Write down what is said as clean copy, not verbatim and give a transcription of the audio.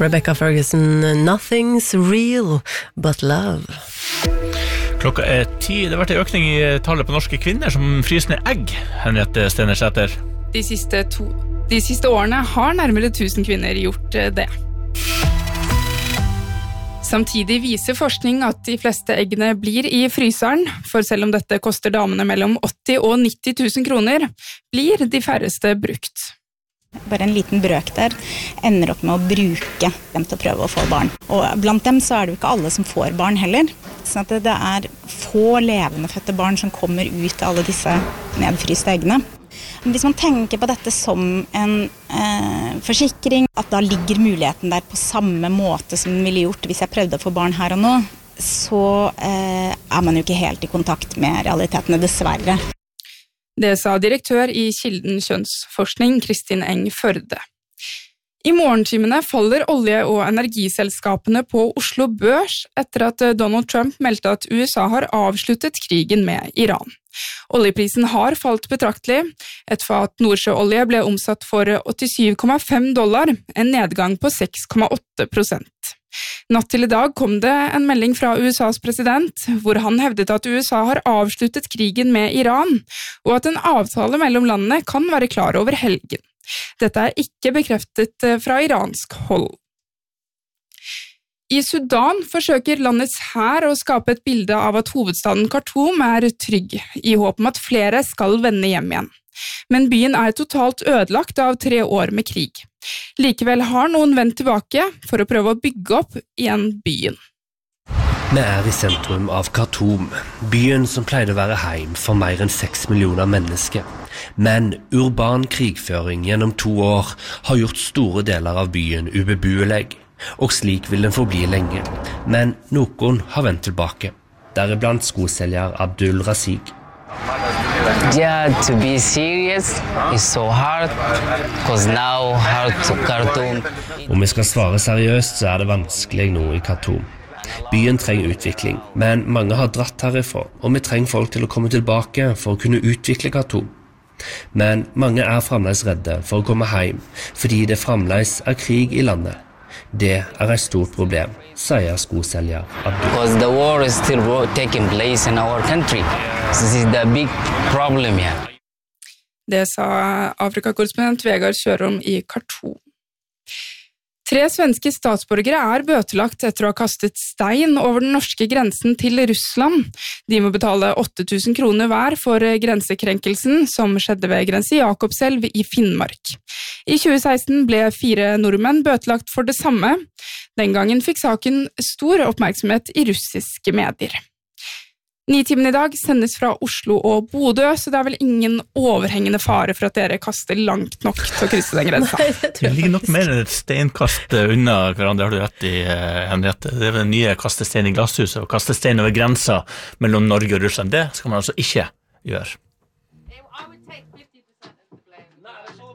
Rebecca Ferguson, Nothing's real but love. Klokka 10. Det har vært en økning i tallet på norske kvinner som fryser ned egg, Henriette Stenersæter. De siste årene har nærmere 1000 kvinner gjort det. Samtidig viser forskning at de fleste eggene blir i fryseren, for selv om dette koster damene mellom 80 og 90 000 kroner, blir de færreste brukt. Bare en liten brøk der ender opp med å bruke dem til å prøve å få barn. Og blant dem så er det jo ikke alle som får barn heller. Sånn at det er få levende fødte barn som kommer ut av alle disse nedfryste eggene. Men hvis man tenker på dette som en forsikring, at da ligger muligheten der på samme måte som den ville gjort hvis jeg prøvde å få barn her og nå, så er man jo ikke helt i kontakt med realitetene, dessverre. Det sa direktør i Kilden kjønnsforskning, Kristin Eng Førde. I morgentimene faller olje- og energiselskapene på Oslo Børs etter at Donald Trump meldte at USA har avsluttet krigen med Iran. Oljeprisen har falt betraktelig. Et fat nordsjøolje ble omsatt for $87,5, en nedgang på 6,8%. Natt til i dag kom det en melding fra USAs president, hvor han hevdet at USA har avsluttet krigen med Iran, og at en avtale mellom landene kan være klar over helgen. Dette er ikke bekreftet fra iransk hold. I Sudan forsøker landets hær å skape et bilde av at hovedstaden Khartoum er trygg, i håp om at flere skal vende hjem igjen. Men byen er totalt ødelagt av 3 år med krig. Likevel har noen vendt tilbake for å prøve å bygge opp igjen byen. Vi er i sentrum av Khartoum, byen som pleide å være heim for mer enn 6 millioner mennesker. Men urban krigføring gjennom 2 år har gjort store deler av byen ubeboelig, og slik vil den forbli lenge. Men noen har vendt tilbake, deriblant skoselger Abdul Razig. Yeah, to be serious is so hard, because now hard to Khartoum. Om vi skal svare seriøst, så er det vanskelig nå i Khartoum. Byen trenger utvikling, men mange har dratt herifra, og vi trenger folk til å komme tilbake for å kunne utvikle Khartoum. Men mange er fremdeles redde for å komme hjem, fordi det fremdeles er krig i landet. Det er et stort problem, sier skoselger Abdul. Because the war is still taking place in our country. This is the big problem here. Det sa Afrikakorrespondent Vegard Kjørom i Khartoum. 3 svenske statsborgere er bøtelagt etter å ha kastet stein over den norske grensen til Russland. De må betale 8 000 kroner hver for grensekrenkelsen som skjedde ved grense Jakobselv i Finnmark. I 2016 ble 4 nordmenn bøtelagt for det samme. Den gangen fikk saken stor oppmerksomhet i russiske medier. Nitimen i dag sendes fra Oslo og Bodø, så det er vel ingen overhengende fare for at dere kaster langt nok til å krysse den grensa. Det ligger nok mer enn et steinkast unna hverandre, har du rett i, Henriette. Det er den nye kaste stein i glasshuset, og kaste stein over grensa mellom Norge og Russland. Det skal man altså ikke gjøre.